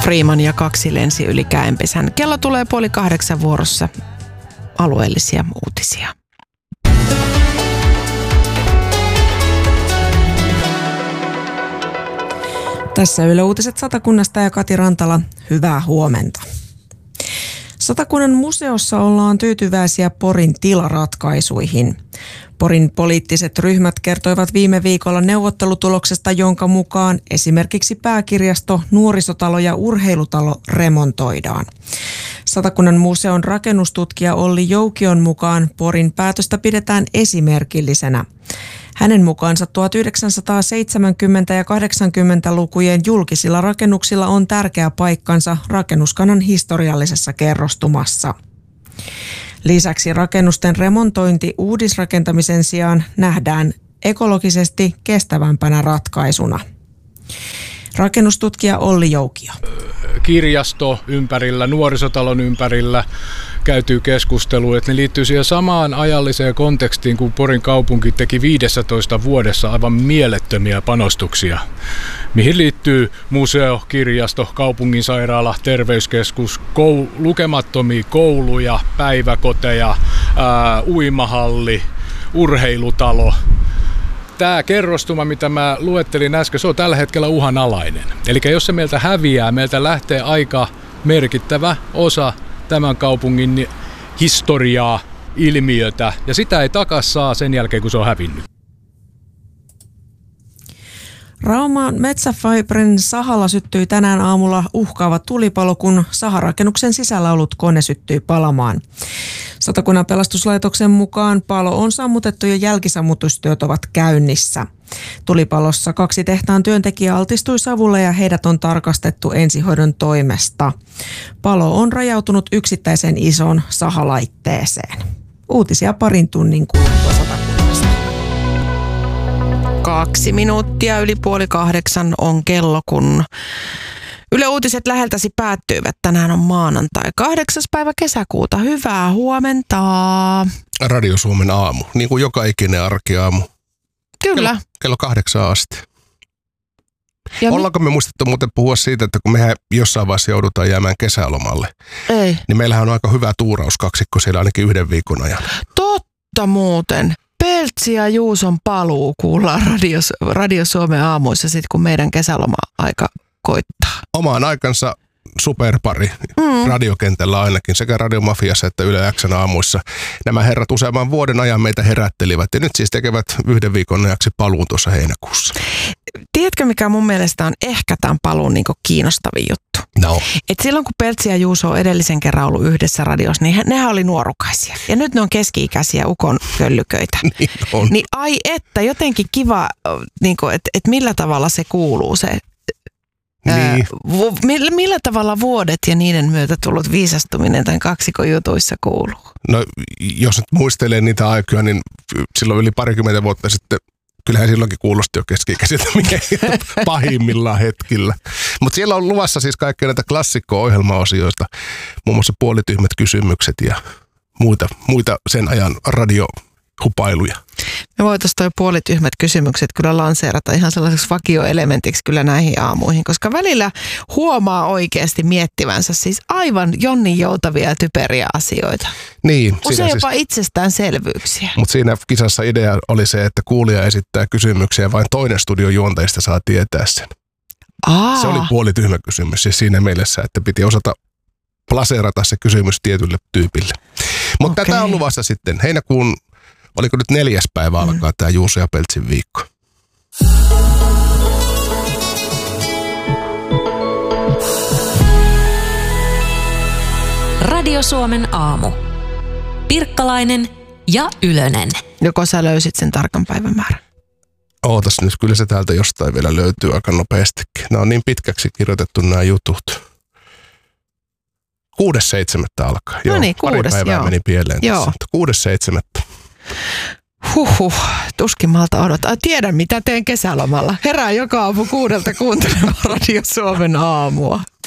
Freeman ja 2 lensi yli käenpesän. Kello tulee 7:30 vuorossa alueellisia uutisia. Tässä Yle Uutiset Satakunnasta ja Kati Rantala. Hyvää huomenta. Satakunnan museossa ollaan tyytyväisiä Porin tilaratkaisuihin. Porin poliittiset ryhmät kertoivat viime viikolla neuvottelutuloksesta, jonka mukaan esimerkiksi pääkirjasto, nuorisotalo ja urheilutalo remontoidaan. Satakunnan museon rakennustutkija Olli Joukion mukaan Porin päätöstä pidetään esimerkillisenä. Hänen mukaansa 1970- ja 80-lukujen julkisilla rakennuksilla on tärkeä paikkansa rakennuskannan historiallisessa kerrostumassa. Lisäksi rakennusten remontointi uudisrakentamisen sijaan nähdään ekologisesti kestävämpänä ratkaisuna. Rakennustutkija Olli Joukio. Kirjasto ympärillä, nuorisotalon ympärillä käytyy keskustelua, että ne liittyy siihen samaan ajalliseen kontekstiin, kun Porin kaupunki teki 15 vuodessa aivan mielettömiä panostuksia, mihin liittyy museo, kirjasto, kaupunginsairaala, terveyskeskus, lukemattomia kouluja, päiväkoteja, uimahalli, urheilutalo. Tämä kerrostuma, mitä mä luettelin äsken, se on tällä hetkellä uhanalainen. Eli jos se meiltä häviää, meiltä lähtee aika merkittävä osa tämän kaupungin historiaa, ilmiötä, ja sitä ei takas saa sen jälkeen, kun se on hävinnyt. Rauman Metsäfibren sahalla syttyi tänään aamulla uhkaava tulipalo, kun saharakennuksen sisällä ollut kone syttyi palamaan. Satakunnan pelastuslaitoksen mukaan palo on sammutettu ja jälkisammutustyöt ovat käynnissä. Tulipalossa 2 tehtaan työntekijää altistui savulle ja heidät on tarkastettu ensihoidon toimesta. Palo on rajautunut yksittäiseen isoon sahalaitteeseen. Uutisia parin tunnin kuluttua Satakunnasta. 2 minuuttia yli 7:30 on kello, kun Yle Uutiset läheltäsi päättyivät. Tänään on maanantai 8. päivä kesäkuuta. Hyvää huomenta. Radio Suomen aamu, niin kuin joka ikinen arkiaamu. Kyllä. Kello 8 asti. Ollaanko me muistettu muuten puhua siitä, että kun mehän jossain vaiheessa joudutaan jäämään kesälomalle, niin meillähän on aika hyvä tuurauskaksikko siellä ainakin 1 viikon ajan. Totta muuten. Peltsi ja Juuson paluu kuullaan Radio Suomen aamuissa sitten, kun meidän kesäloma-aika koittaa. Omaan aikansa superpari radiokentällä ainakin, sekä Radiomafiassa että Yle X:n aamuissa. Nämä herrat useamman vuoden ajan meitä herättelivät ja nyt siis tekevät 1 viikon ajaksi paluun tuossa heinäkuussa. Tiedätkö, mikä mun mielestä on ehkä tämän paluun niin kiinnostavin juttu? No. Et silloin kun Peltsi ja Juuso on edellisen kerran ollut yhdessä radiossa, niin nehän oli nuorukaisia. Ja nyt ne on keski-ikäisiä ukon köllyköitä. Niin on. Niin ai että, jotenkin kiva, niin että millä tavalla se kuuluu se. Niin. Millä tavalla vuodet ja niiden myötä tullut viisastuminen tämän kaksikon jutuissa kuuluu? No, jos nyt muistelee niitä aikoja, niin silloin yli 20 vuotta sitten, kyllähän silloinkin kuulosti jo keski-ikäisiltä pahimmillaan hetkillä. Mutta siellä on luvassa siis kaikkia näitä klassikko-ohjelmaosioista, muun muassa Puolityhmät kysymykset ja muita sen ajan radiohupailuja. Me voitaisiin toi Puolityhmät kysymykset kyllä lanseerata ihan sellaiseksi vakioelementiksi kyllä näihin aamuihin, koska välillä huomaa oikeasti miettivänsä siis aivan jonnin joutavia ja typeriä asioita. Niin. Usein jopa itsestäänselvyyksiä. Mutta siinä kisassa idea oli se, että kuulija esittää kysymyksiä ja vain toinen studion juontajista saa tietää sen. Se oli puolityhmä kysymys siis siinä mielessä, että piti osata plaseerata se kysymys tietylle tyypille. Mutta tätä on luvassa sitten heinäkuun. Oliko nyt 4. päivä alkaa tämä Juuso ja Peltsin viikko? Radio Suomen aamu. Pirkkalainen ja Ylönen. Joko sä löysit sen tarkan päivämäärän? Ootas nyt, kyllä se täältä jostain vielä löytyy aika nopeastikin. Nämä on niin pitkäksi kirjoitettu nämä jutut. 6.7. alkaa. No niin, 6. Pari päivää meni pieleen tässä. 6.7. Tuskin malta odottaa. Tiedän, mitä teen kesälomalla. Herään joka aamu 6 kuuntelemaan Radio Suomen aamua.